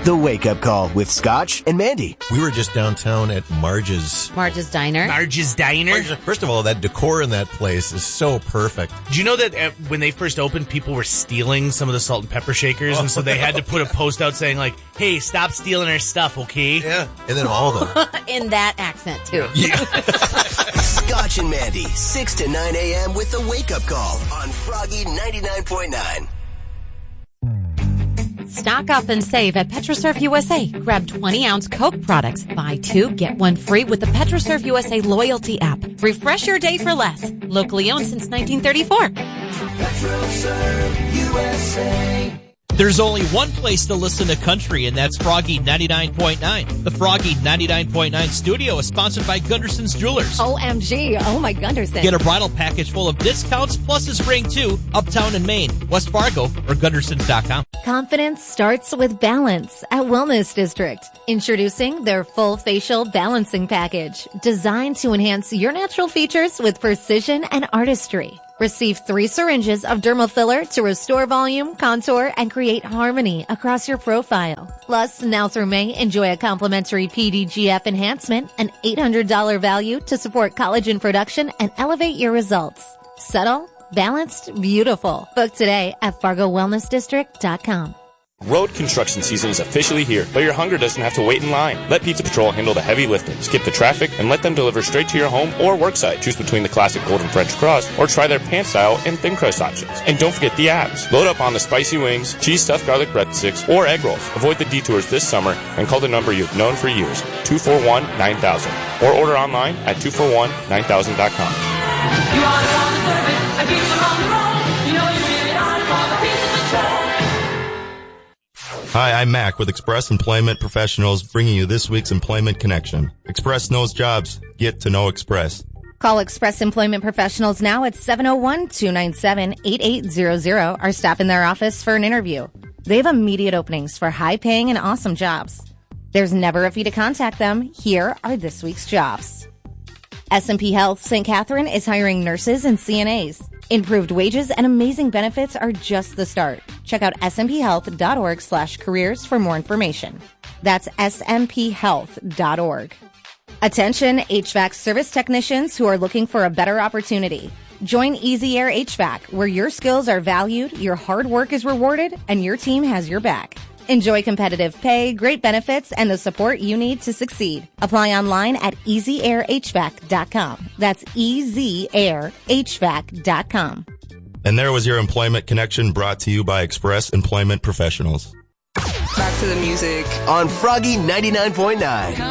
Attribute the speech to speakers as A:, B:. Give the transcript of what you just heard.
A: The Wake Up Call with Scotch and Mandy.
B: We were just downtown at Marge's.
C: Marge's Diner.
D: Marge's Diner.
B: First of all, that decor in that place is so perfect.
D: Do you know that when they first opened, people were stealing some of the salt and pepper shakers, and so they had to put a post out saying, like, hey, stop stealing our stuff, okay?
B: Yeah. And then all of them.
C: In that accent, too.
B: Yeah.
A: Scotch and Mandy, 6 to 9 a.m. with The Wake Up Call on Froggy 99.9.
C: Stock up and save at PetroServe USA. Grab 20-ounce Coke products. Buy 2, get 1 free with the PetroServe USA loyalty app. Refresh your day for less. Locally owned since 1934.
E: PetroServe USA. There's only one place to listen to country, and that's Froggy 99.9. The Froggy 99.9 studio is sponsored by Gunderson's Jewelers.
C: OMG. Oh, my Gunderson.
E: Get a bridal package full of discounts plus a spring, too, uptown in Maine, West Fargo, or Gundersons.com.
F: Confidence starts with balance at Wellness District. Introducing their full facial balancing package, designed to enhance your natural features with precision and artistry. Receive 3 syringes of dermal filler to restore volume, contour, and create harmony across your profile. Plus, now through May, enjoy a complimentary PDGF enhancement, an $800 value to support collagen production and elevate your results. Subtle, balanced, beautiful. Book today at FargoWellnessDistrict.com.
G: Road construction season is officially here, but your hunger doesn't have to wait in line. Let Pizza Patrol handle the heavy lifting. Skip the traffic and let them deliver straight to your home or worksite. Choose between the classic golden French crust or try their pan style and thin crust options. And don't forget the abs. Load up on the spicy wings, cheese stuffed garlic breadsticks, or egg rolls. Avoid the detours this summer and call the number you've known for years, 241-9000. Or order online at 241-9000.com.
H: You are the one to serve it. I keep them on the road. You know you really are for the Pizza Patrol.
I: Hi, I'm Mac with Express Employment Professionals, bringing you this week's Employment Connection. Express knows jobs. Get to know Express.
F: Call Express Employment Professionals now at 701-297-8800 or stop in their office for an interview. They have immediate openings for high-paying and awesome jobs. There's never a fee to contact them. Here are this week's jobs. S&P Health St. Catherine is hiring nurses and CNAs. Improved wages and amazing benefits are just the start. Check out smphhealth.org/careers for more information. That's smphhealth.org. Attention HVAC service technicians who are looking for a better opportunity. Join Easy Air HVAC, where your skills are valued, your hard work is rewarded, and your team has your back. Enjoy competitive pay, great benefits, and the support you need to succeed. Apply online at easyairhvac.com. That's easyairhvac.com.
I: And there was your Employment Connection brought to you by Express Employment Professionals.
J: Back to the music
A: on Froggy 99.9.